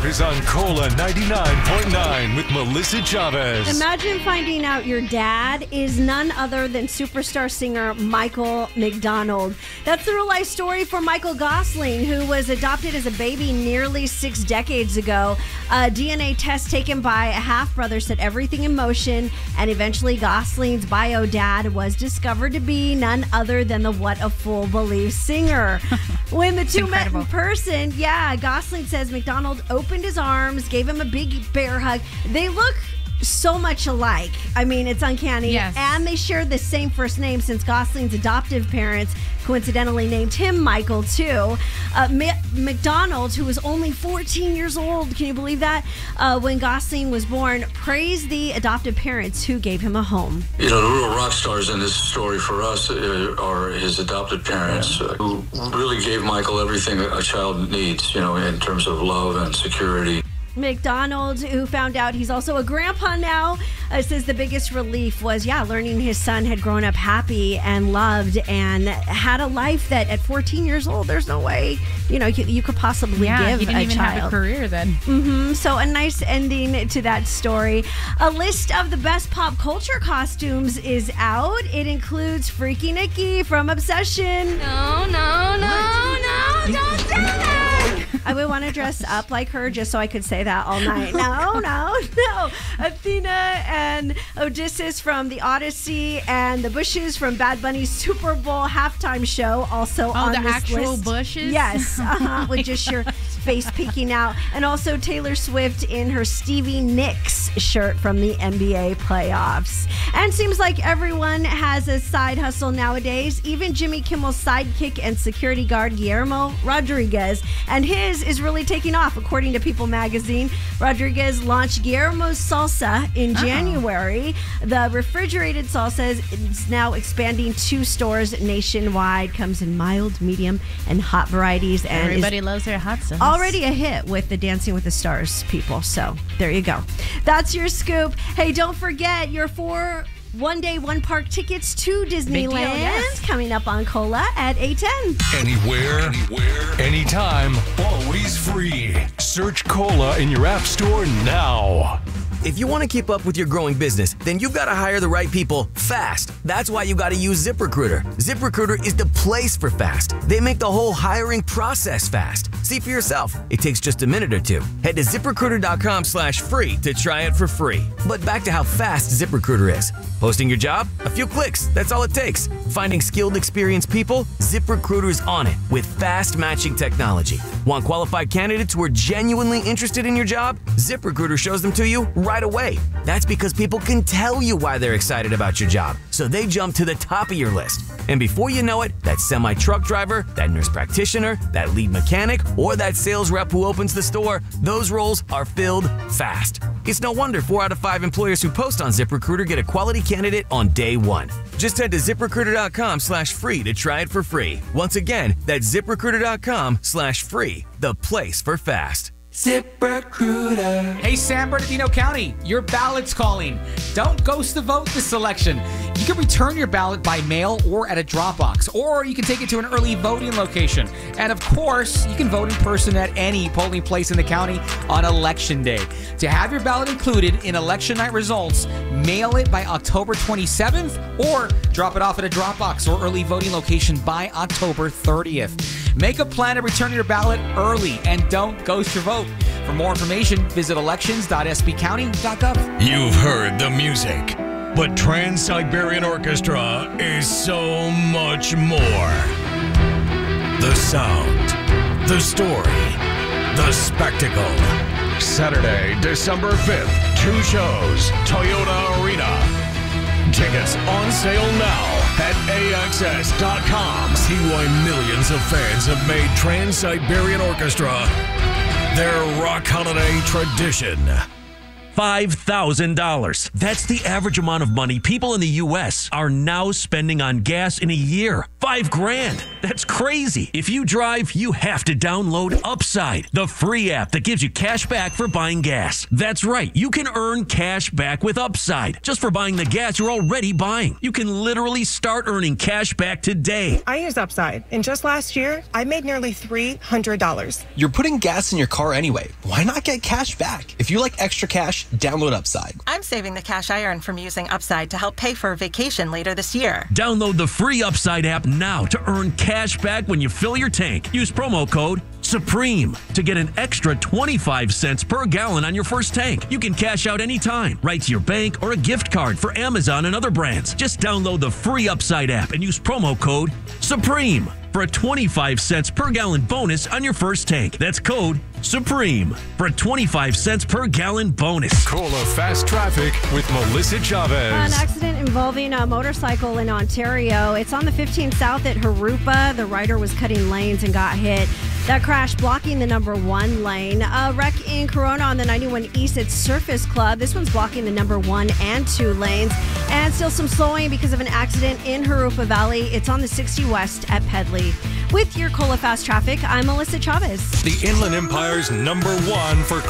is on Cola 99.9 with Melissa Chavez. Imagine finding out your dad is none other than superstar singer Michael McDonald. That's the real life story for Michael Gosling, who was adopted as a baby nearly 6 decades ago. A DNA test taken by a half-brother set everything in motion, and eventually Gosling's bio dad was discovered to be none other than the What a Fool Believes singer. When the two met in person, Gosling says McDonald opened his arms, gave him a big bear hug. They look so much alike. I mean, it's uncanny. Yes. And they share the same first name since Gosling's adoptive parents coincidentally named him Michael, too. McDonald, who was only 14 years old, can you believe that? When Gosling was born, praised the adoptive parents who gave him a home. You know, the real rock stars in this story for us are his adopted parents, who really gave Michael everything a child needs, you know, in terms of love and security. McDonald, who found out he's also a grandpa now, says the biggest relief was, learning his son had grown up happy and loved and had a life that at 14 years old, there's no way, you could possibly give a child. He didn't even have a career then. Mm-hmm. So a nice ending to that story. A list of the best pop culture costumes is out. It includes Freaky Nikki from Obsession. No, don't do that. I would want to dress up like her just so I could say that all night. No. Athena and Odysseus from The Odyssey and the Bushes from Bad Bunny's Super Bowl halftime show also on this list. Oh, the actual Bushes? Yes, with just your face peeking out. And also Taylor Swift in her Stevie Nicks shirt from the NBA playoffs. And seems like everyone has a side hustle nowadays. Even Jimmy Kimmel's sidekick and security guard Guillermo Rodriguez. And his is really taking off, according to People magazine. Rodriguez launched Guillermo's Salsa in January. The refrigerated salsa is now expanding to stores nationwide. Comes in mild, medium, and hot varieties. And everybody loves their hot sauce. Already a hit with the Dancing with the Stars people. So there you go. That's your scoop. Hey, don't forget your 4 one-day, one-park tickets to Disneyland coming up on Cola at 8:10. Anywhere, anytime, always free. Search Cola in your app store now. If you want to keep up with your growing business, then you've got to hire the right people fast. That's why you got to use ZipRecruiter. ZipRecruiter is the place for fast. They make the whole hiring process fast. See for yourself. It takes just a minute or two. Head to ZipRecruiter.com/free to try it for free. But back to how fast ZipRecruiter is. Posting your job? A few clicks. That's all it takes. Finding skilled, experienced people? ZipRecruiter's on it with fast matching technology. Want qualified candidates who are genuinely interested in your job? ZipRecruiter shows them to you right away. That's because people can tell you why they're excited about your job, so they jump to the top of your list. And before you know it, that semi-truck driver, that nurse practitioner, that lead mechanic, or that sales rep who opens the store, those roles are filled fast. It's no wonder 4 out of 5 employers who post on ZipRecruiter get a quality candidate on day one. Just head to ZipRecruiter.com/free to try it for free. Once again, that's ZipRecruiter.com/free, the place for fast. ZipRecruiter. Hey, San Bernardino County, your ballot's calling. Don't ghost the vote this election. You can return your ballot by mail or at a drop box, or you can take it to an early voting location. And of course, you can vote in person at any polling place in the county on Election Day. To have your ballot included in election night results, mail it by October 27th or drop it off at a drop box or early voting location by October 30th. Make a plan to return your ballot early and don't ghost your vote. For more information, visit elections.sbcounty.gov. You've heard the music, but Trans-Siberian Orchestra is so much more. The sound, the story, the spectacle. Saturday, December 5th, 2 shows, Toyota Arena. Tickets on sale now at AXS.com. See why millions of fans have made Trans-Siberian Orchestra their rock holiday tradition. $5,000. That's the average amount of money people in the U.S. are now spending on gas in a year. $5,000. That's crazy. If you drive, you have to download Upside, the free app that gives you cash back for buying gas. That's right. You can earn cash back with Upside just for buying the gas you're already buying. You can literally start earning cash back today. I use Upside, and just last year, I made nearly $300. You're putting gas in your car anyway. Why not get cash back? If you like extra cash, download Upside. I'm saving the cash I earn from using Upside to help pay for a vacation later this year. Download the free Upside app now to earn cash back when you fill your tank. Use promo code SUPREME to get an extra 25 cents per gallon on your first tank. You can cash out anytime, right to your bank or a gift card for Amazon and other brands. Just download the free Upside app and use promo code SUPREME for a 25 cents per gallon bonus on your first tank. That's code SUPREME for a 25 cents per gallon bonus. Cola Fast Traffic with Melissa Chavez. An accident involving a motorcycle in Ontario. It's on the 15 South at Harupa. The rider was cutting lanes and got hit. That crash blocking the number 1 lane. A wreck in Corona on the 91 East at Surface Club. This one's blocking the number 1 and 2 lanes. And still some slowing because of an accident in Harupa Valley. It's on the 60 West at Pedley. With your Cola Fast Traffic, I'm Melissa Chavez. The Inland Empire's #1 for